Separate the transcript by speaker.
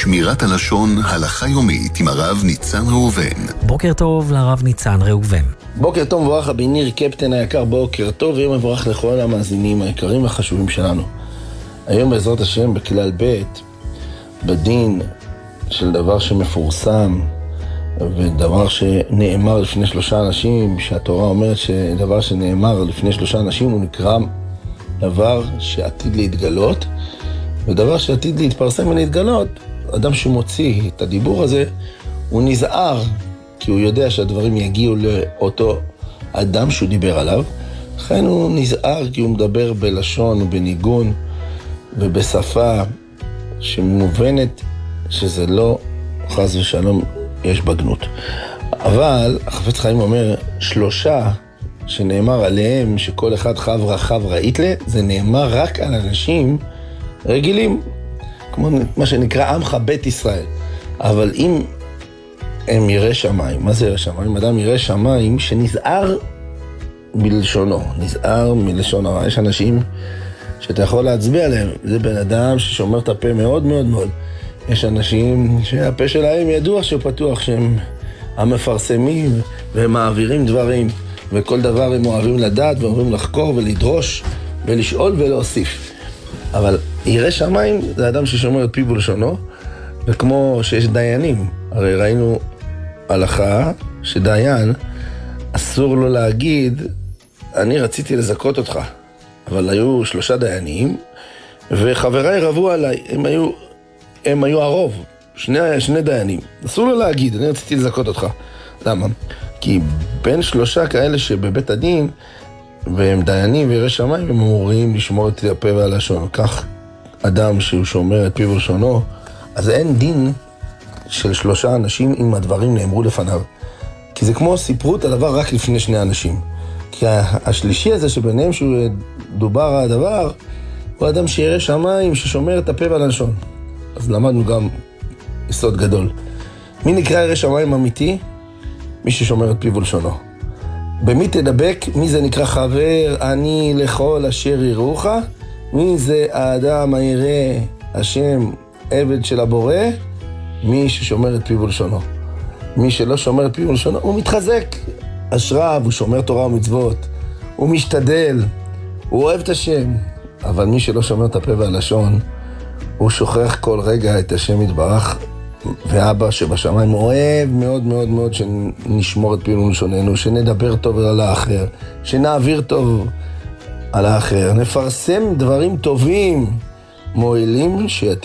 Speaker 1: שמירת הלשון, הלכה יומית עם הרב ניצן ראובן.
Speaker 2: בוקר טוב לרב ניצן ראובן.
Speaker 3: בוקר טוב מבורך רבי ניר קפטן היקר, בוקר טוב ויום מבורך לכל המאזינים היקרים והחשובים שלנו. היום בעזרת השם בכלל ב' בדין של דבר שמפורסם ודבר שנאמר לפני 3 אנשים, שהתורה אומרת שדבר שנאמר לפני 3 אנשים הוא נקרא דבר שעתיד להתגלות, ודבר שעתיד להתפרסם ולהתגלות, אדם שמוציא את הדיבור הזה הוא נזהר, כי הוא יודע שהדברים יגיעו לאותו אדם שהוא דיבר עליו. לכן הוא נזהר כי הוא מדבר בלשון ובניגון ובשפה שמובנת שזה לא חס ושלום יש בגנות. אבל החפץ חיים אומר 3 שנאמר עליהם שכל אחד חב ראית לה, זה נאמר רק על אנשים רגילים, כמו מה שנקרא עמך בית ישראל. אבל אם הם ירא שמיים, מה זה ירא שמיים? אדם ירא שמיים שנזהר בלשונו, נזהר מלשון הרע. יש אנשים שאתה יכול להצביע עליהם, זה בן אדם ששומר את הפה מאוד מאוד מאוד. יש אנשים שהפה שלהם ידוע שפתוח, שהם המפרסמים והם מעבירים דברים, וכל דבר הם אוהבים לדעת ואוהבים לחקור ולדרוש ולשאול ולהוסיף. אבל ירא שמיים זה אדם ששומר את פיו ולשונו, וכמו שיש דיינים, הרי ראינו הלכה שדיין אסור לו להגיד אני רציתי לזכות אותך, אבל היו 3 דיינים וחבריי רבו עליי, הם היו הרוב, שני דיינים, אסור לו להגיד אני רציתי לזכות אותך. למה? כי בין 3 כאלה שבבית הדין והם דיינים וירא שמיים הם אמורים לשמור את הפה והלשון. כך אדם שהוא שומר את פיו ולשונו, אז אין דין של 3 אנשים אם הדברים נאמרו לפניו, כי זה כמו סיפרו את הדבר רק לפני 2 אנשים. כי השלישי הזה שביניהם שהוא דובר הדבר הוא אדם שירא שמיים ששומר את הפה והלשון. אז למדנו גם יסוד גדול. מי נקרא ירא שמיים אמיתי? מי ששומר את פיו ולשונו. במי תדבק? מי זה נקרא חבר אני לכל אשר יראוך? מי זה האדם הירא השם עבד של הבורא? מי ששומר את פיו ולשונו. מי שלא שומר את פיו ולשונו הוא מתחזק אשריו, הוא שומר תורה ומצוות, הוא משתדל, הוא אוהב את השם. אבל מי שלא שומר את הפה והלשון הוא שוכח כל רגע את השם יתברך, ואבא שבשמיים אוהב מאוד מאוד מאוד שנשמור את פינו ולשוננו, שנדבר טוב על האחר, שנעביר טוב על האחר, נפרסם דברים טובים מועילים שיתאים